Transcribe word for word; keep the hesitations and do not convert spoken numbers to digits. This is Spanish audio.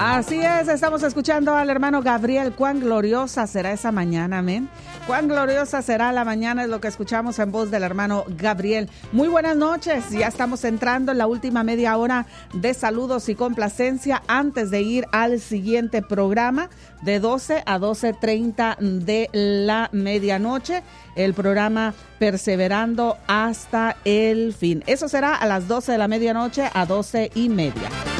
Así es, estamos escuchando al hermano Gabriel. Cuán gloriosa será esa mañana, amén. Cuán gloriosa será la mañana, es lo que escuchamos en voz del hermano Gabriel. Muy buenas noches, ya estamos entrando en la última media hora de saludos y complacencia antes de ir al siguiente programa de doce a doce treinta de la medianoche, el programa Perseverando hasta el fin. Eso será a las doce de la medianoche a doce y media.